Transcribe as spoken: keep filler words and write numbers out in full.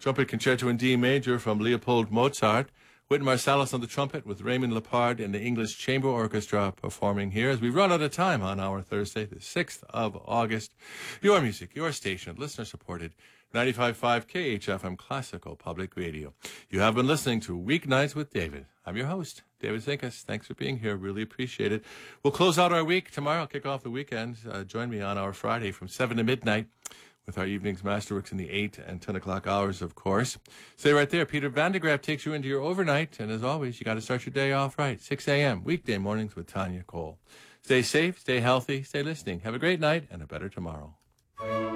Trumpet Concerto in D Major from Leopold Mozart. Wynton Marsalis on the trumpet with Raymond Lepard and the English Chamber Orchestra performing here as we run out of time on our Thursday, the sixth of August. Your music, your station, listener-supported, ninety-five point five K H F M Classical Public Radio. You have been listening to Weeknights with David. I'm your host, David Zinkus. Thanks for being here. Really appreciate it. We'll close out our week tomorrow, kick off the weekend. Uh, join me on our Friday from seven to midnight. With our evening's Masterworks in the eight and ten o'clock hours, of course. Stay right there. Peter Van de Graaff takes you into your overnight. And as always, you got to start your day off right. six a.m. weekday mornings with Tanya Cole. Stay safe, stay healthy, stay listening. Have a great night and a better tomorrow.